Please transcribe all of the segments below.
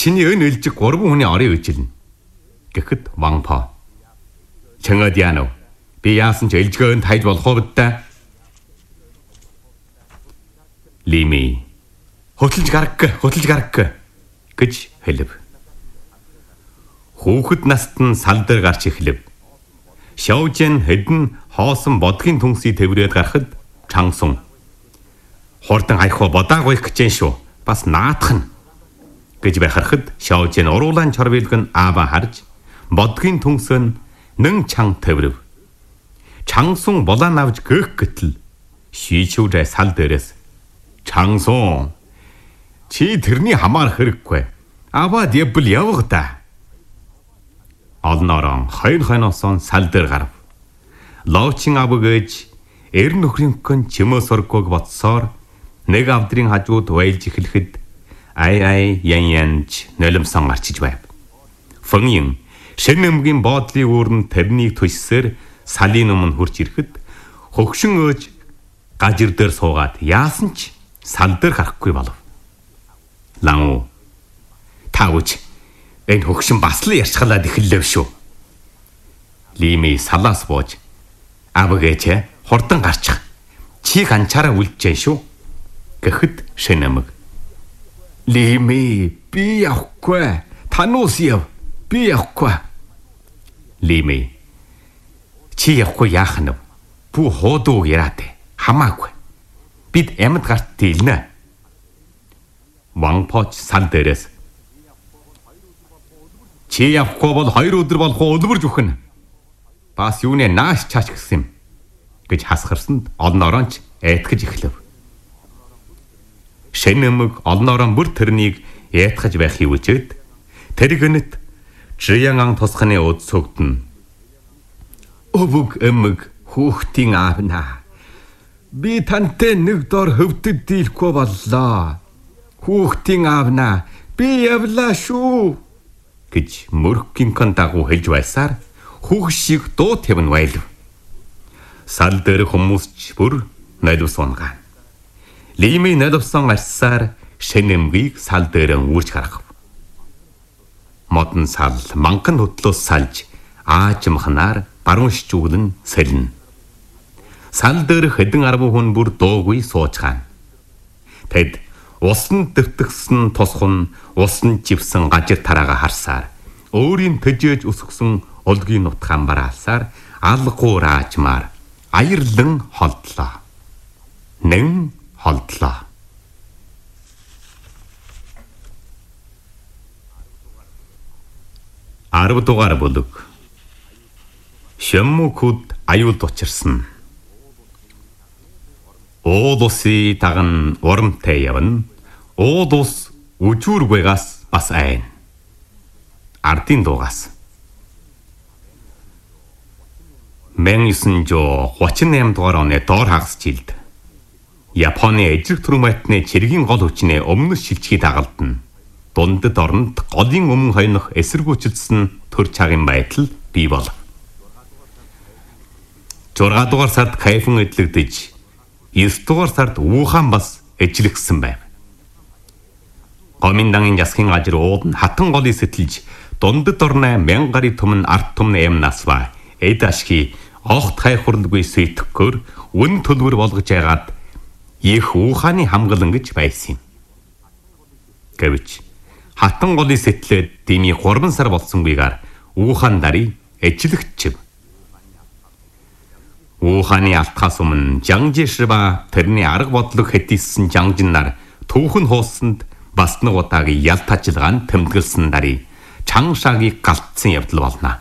чиний ön элжиг 3 хүний орын үжилнэ. Гэхэд Ванпо чангаад яанав? Би яасан ч элжгөөнд хайж болох уу бэдэ? Лими хөтлөж гарах гэж хэлв. Хүүхэд наст нь сал дээр гарч эхлэв. Шаужэн хэдэн хоосон бодгийн түнсийг тэврээд гарахад Чангсун хурдан хайхуу бодаагүй гэжэн шүү. Бас наадах нь гэж байхарахад Шаужэн уруулан чорвилгэн аава харж бодгийн түнсэн нэн чанг тэврэв. Чангсун болон авж гэх гэтэл шийчүүрэ сал дээрээс Чангсун чи тэрний хамаарах хэрэггүй. Аваад явбал явах да. Олноорон хоёр хойносон сал дээр гарав. Лоочин авгээж эр нөхрийнхөн чимөө сургууг бодсоор нэг авдрын хажууд уйлж эхлэхэд ай янж нулимсан гарчиж байв. Фонгийн шин нэмгийн боодлын үүрэн тэрнийг төссөөр салын өмнө хурж ирэхэд хөгшин өөж гажир дээр суугаад яасан ч сал дээр гарахгүй болов. Лангу таавч энэ хөгшин бас л ярьцгалаад эхэллээ шүү. Лими салаас бууж авгээж хурдан гарчих. Чи ганчаараа үлджээ шүү. Гэхэд шинэмэг. Лими би явахгүй. Тануус яв. Би явахгүй. Лими чи явахгүй яах нь вэ? Бүү хуудуу яраад хамаагүй. Бид амьд гарт дийлнэ. Ванпоч сал дээрээс чи явахгүй бол 2 өдөр болох өлмөрж өгнө. Бас юунэ нааш чаач гисэн юм гэж хасгарсанд олноороонч айтгэж эхлэв. Шинэмэг олноорон бүр тэрнийг яатгаж байхыг үжээд тэргэнэт Жиянган тусганы өд сөгдөн. Өвөг эмэг хүүхдийн аавна. Би тантай нэг дор хөвдөд дийлэхгүй боллоо. Хүүхдийн аавна. Би явлаа шүү гэж мөрхгинхэн дагуу хэлж байсаар хүүхшиг дуу тавин байлв. Сал дээр хүмүүсч бүр налвс унгаан. Лими налвсан арсаар шинэмгийг сал дээр үүрж гаргав. Модон сал манхан хөтлөөс салж аажмхнаар баруун шчүүлэн сэлнэ. Сал дээр хэдэн 10 хүн бүр дуугүй сууж хаана. Тэд усан дэвтгсэн тусхан усан живсэн гажир тараага харсаар өөрийн төжөөж өсгсөн олгийн нутгаан бараалсаар алгуур аажмаар аярлан холдлоо. Нэн холдлоо. Арвдугаар бүлэг. Шэммүкүүд аюулд учирсан. Уул уси таган урамтай явна. Уул ус үжүүргүйгаас бас айн. Ардын дуугаас. 1938 дугаар оны доор хагас жилд Японы эжрэг түрмэтний цэргийн гол хүчний өмнөс шилжихийг дагалдана. Дундад оронд голын өмнө хойнох эсэргүүцэлсэн төр цагийн байдал бий болов. 6 дугаар сард Кайфун эдлэгдэж 9 дугаар сард Вухан бас эжлэгсэн байв. Гоминдангийн засгийн газар ууд нь хатан голыг сэтэлж дундад орны 1000 гаруй түмэн ард түмэн эмнасва эд ашги огт хайхурлгүй сэтгэхөөр үн төлбөр болгож яагаад их Вуханы хамгаалан гэж байсан юм. Гэвч хатан голыг сэтлээд дими 3 сар болсонгүйгээр Вухан дарыг эжлэгчв. Вуханы алтхаас өмнө Жангжишба тэрний арга бодлого хэтийсэн Жангжин нар түүхэн хуусанд бас нэг удаагийн ялт ажиллагаанд тэмдэглэсэн дарыг Чангшагийг галтсан явдал болно.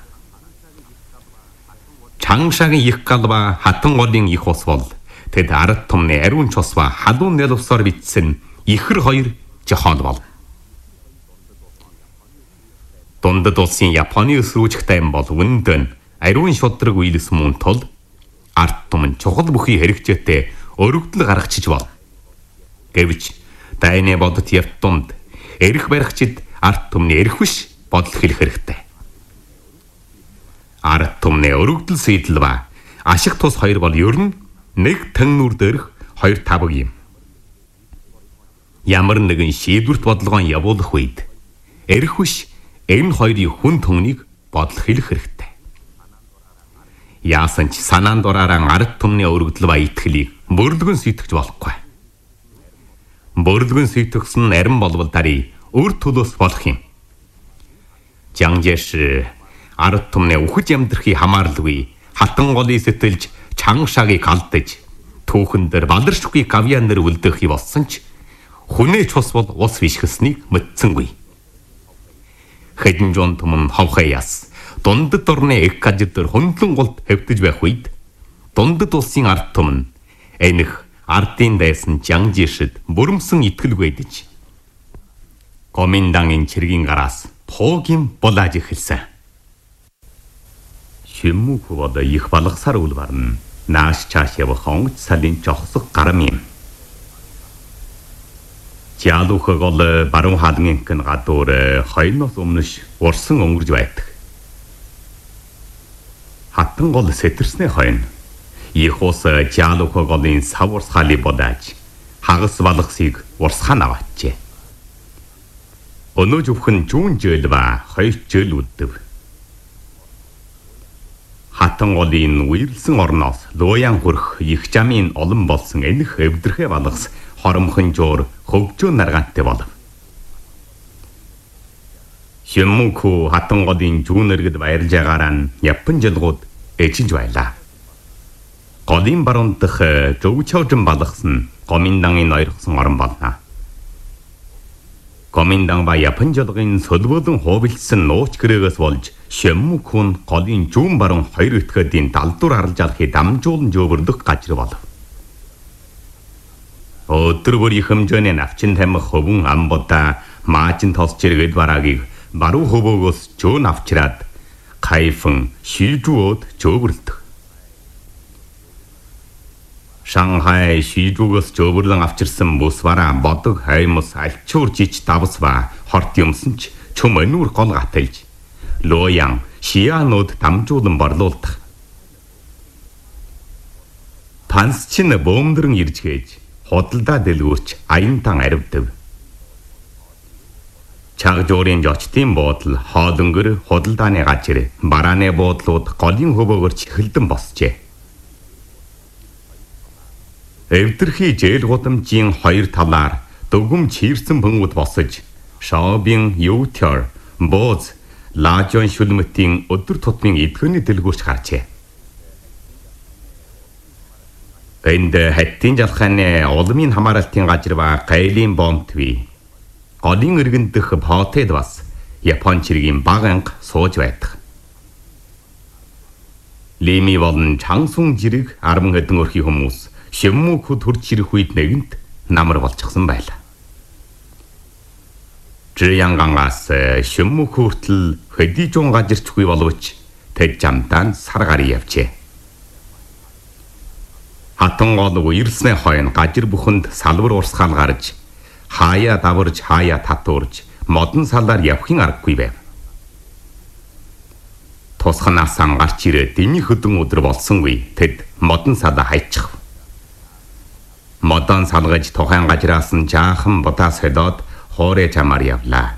Чангшагийн их галба хатан голын их ус бол тэд ард түмний ариун чусва халуун нэлвсоор бичсэн ихэр хоёр жохол бол. Дундад улсын Японы өсрүүжих тайм бол үндэн ариун шудраг үйлс мөн тул ард түмэн чухал бүхий хэрэгжээтэй өргөдөл гаргachиж бол. Гэвч дайны бодот явтунд эрх баригчид ард түмний эрх биш бодол хэлэх хэрэгтэй. Ард түмний өргөдөл сэдэл ба ашиг тус хоёр бол ер нь нэг тэннүр дээрх хоёр тавг юм. Ямар нэгэн шийдвэрт бодлогоо явуулах үед эрх биш энэ хоёрын хүн түмнийг бодол хэлэх хэрэгтэй. Яасан ч санаан дураараа ард түмний өргөдөл ба итгэлийг бөрлөгөн сүйтгэж болохгүй. Бөрлөгөн сүйтгэсэн арин болвол дарий өөр төлөөс болох юм. Жангжэш ард түмний үхэж амьдрахыг хамааралгүй хатан голыг сэтэлж чанга шагийг алдаж түүхэн дээр баларшгүй гавьяанэр үлдэхий болсон ч хүнээ цус бол ус вишгэснийг мэдсэнгүй. Хэдэн жон түмэн ховхаяас дундад орны эккажид дээр хөндлөн голд хэвдэж байх үед дундад улсын ард түмэн энэх ардын дайсан Жангжишэд бүрэмсэн итгэл байдж Коминдангийн чиргийн гараас поогийн булааж эхэлсэн. Шиммүк бод их балгасаар үл барна. Нааш чааш явах онгоц салын жохсог гарам юм. Жаалуухаг ол баруун хаалгын гадуур хойноос өмнөш урсан өнгөрж байдаг. Хатан гол сэтэрснээ хойно. Их ус жаалуухаг олын сав урсгаалыг бодааж хагас балгасыг урсгаан аваачээ. Өнөө зөвхөн жүүн жөөл ба хоёр жөөл үлдэв. Хатан голын үерлсэн орноос лууян хүрх их жамын олон болсон энэх эвдэрхэ балгас хоромхон жуур хөгжөө наргаантай болов. Шиммүку хатан голын жүүн эргэд баярлж байгаараа нь Япон жилгууд эжинж байлаа. Голын баруун дахь зөвчөөжин балгас нь Коминдангийн ноёрхсон орон болно. Коминдан ба Япон жилгын сөлбөлөн хуубилсан нууч гэрээгээс болж Шиммүкун голын жүүн баруун хоёр өтгөдийн далдуур харж алхахыг дамжуулан жөөвөрлөх газар болов. Өдөр бүр их хэмжээний навчин тамхи хөвөн амбуда маажин тос чиргэд бараагийг баруун хөвөөгөөс жөөн авчираад кайфэн шийжүүд жөөвөрлөдөг. Шанхай шийжүүгээс жөөвөрлөн авчирсан бүс бараа бодог хаймас альчуур жиж давс ба хорт юмсан ч чөм өнүүр гол гаталж лууян шианууд дамжуулан борлуулдаг. Панс чин бөөмдөрн ирж гээж худалдаа дэлгүүрч аянтан аривдэв. Чаг жуурын жочтын буудал хоолонгөр худалдааны газар барааны буудлууд голын хөвөөгөр чихэлдэн босчээ. Эвдэрхий жээл гудамжийн хоёр талаар дөгөм чирсэн бөмбөд босож шообын Ютер бооз лажон шүлмэтийн өдөр тутмын эдгөний дэлгүүрч гарчээ. Энд хаттын жалхааны улмын хамааралтын газар ба гайлын бомтви голын иргэн дэх потед бас Япон чиргийн баг анги сууж байдаг. Лими болон чангсун жирэг 10 хэдэн өрхийн хүмүүс Шиммүку төрж ирэх үед нэгэнт намар болчихсон байлаа. Жиянгангаас Шиммүку хүртэл хэдийжүүн газарчгүй боловч тэд жамтаан сар гарыг явжээ. Хатан гол үерснээ хойно газар бүхэнд салбар урсгаал гарч хаяа даварж хаяа татуурж модон салаар явахын аргагүй байв. Тусганаас гарч ирээ дэмий хөдөн өдөр болсонгүй тэд модон салаа хайчих. Модон салгаж тухайн газраас нь жаахан будаа солиод хоорой чамаар явлаа.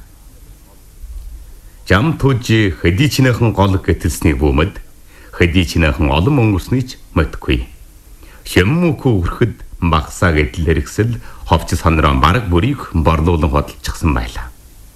Жам түж хэдий чинээхэн гол гэтэлсний бүүмэд хэдий чинээхэн олон өнгөрсний ч мэдгүй. Шиммүку өрхөд багсаа гэдэл хэрэгсэл ховч сонроо бараг бүрийг борлуулан хөдөлчихсэн байлаа.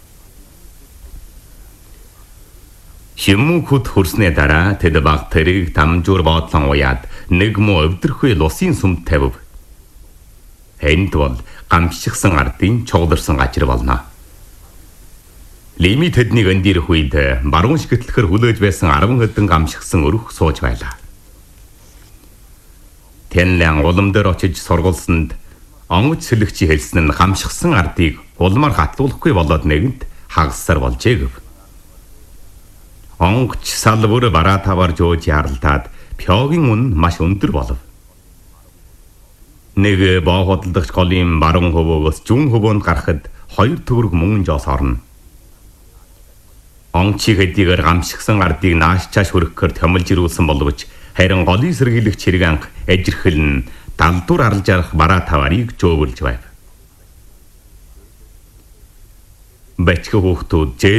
Шиммүкуд хүрснээ дараа тэд баг тэрийг дамжуур боодлон уяад нэг муу өвдөрхүй лусын сүмд тавив. Энд бол гамшигсан ардын чууларсан газар болно. Лими тэднийг өндөрөх үед баруун шигэтлэхэр хүлээж байсан 10 хэдэн гамшигсан өрх сууж байлаа. Тэнлэн улам дээр очиж сургуулсанд онгоц сэлэгчи хэлсэн нь гамшигсан ардыг улмаар хатлуулахгүй болоод нэгэнт хагасар болжээ гэв. Онгоц салбар бараа тавар жууж яралтаад пёгийн үн маш өндөр болов. Нэг боо хөдөлгөгч голын баруун хөвөөгөөс зүүн хөвөөнд гарахад 2 төгрөг мөнгөн жоос орно. Онгочиг хэдийгээр гамшигсан ардыг нааш чааш хөрөхөөр томилж ирүүлсэн боловч харин голын сэргийлэх чирэг анх эжирхэл нь далдуур арлж арах бараа таварыг жөөвөрлж байв. Бачиг хүүхдүүд